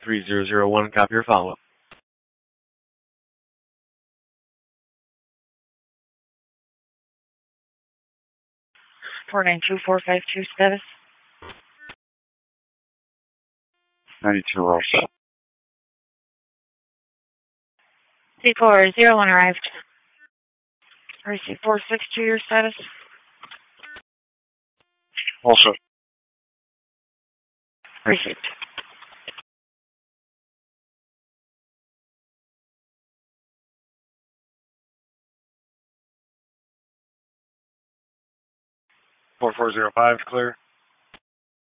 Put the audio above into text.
3001, copy your follow-up. 492452 status. 92 also. C401 arrived. Receive 462, your status. Also. Received. Four 405, clear.